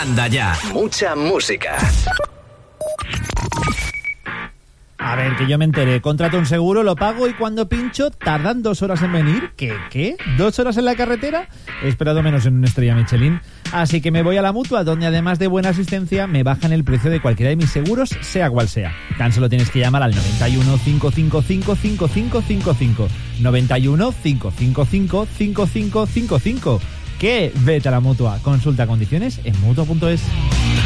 Anda ya. Mucha música. A ver, que yo me enteré. Contrato un seguro, lo pago y cuando pincho tardan 2 horas en venir. ¿Qué? ¿2 horas en la carretera? He esperado menos en una estrella Michelin. Así que me voy a la Mutua, donde además de buena asistencia me bajan el precio de cualquiera de mis seguros, sea cual sea. Tan solo tienes que llamar al 91 555 5555. 91 555 5555. ¿Qué? Vete a la Mutua. Consulta condiciones en mutua.es.